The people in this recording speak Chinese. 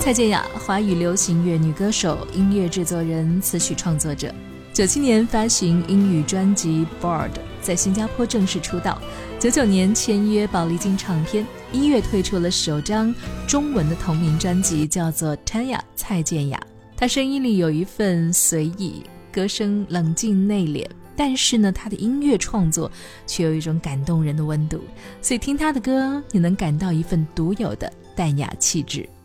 蔡健雅，华语流行乐女歌手、音乐制作人、词曲创作者。97年发行英语专辑《Bird》，在新加坡正式出道。99年签约宝丽金唱片，1月推出了首张中文的同名专辑，叫做《Tanya》蔡健雅。她声音里有一份随意，歌声冷静内敛，但是呢，她的音乐创作却有一种感动人的温度，所以听她的歌，你能感到一份独有的淡雅气质。